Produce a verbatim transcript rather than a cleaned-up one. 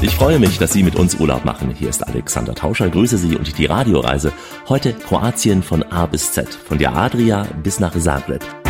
Ich freue mich, dass Sie mit uns Urlaub machen. Hier ist Alexander Tauscher, grüße Sie und die Radioreise. Heute Kroatien von A bis Z, von der Adria bis nach Zagreb.